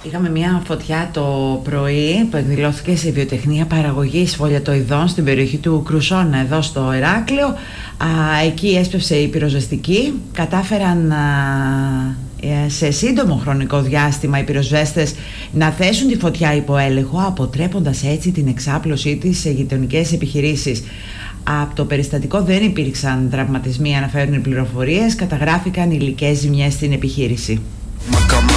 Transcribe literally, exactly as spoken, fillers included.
Είχαμε μια φωτιά το πρωί που εκδηλώθηκε σε βιοτεχνία παραγωγής φωλιατοειδών στην περιοχή του Κρουσόνα, εδώ στο Ηράκλειο. Α, εκεί έσπευσε η πυροσβεστική. Κατάφεραν α, σε σύντομο χρονικό διάστημα οι πυροσβέστες να θέσουν τη φωτιά υπό έλεγχο, αποτρέποντας έτσι την εξάπλωσή της σε γειτονικές επιχειρήσεις. Από το περιστατικό δεν υπήρξαν τραυματισμοί, αναφέρουν οι πληροφορίες. Καταγράφηκαν υλικές ζημιές στην επιχείρηση.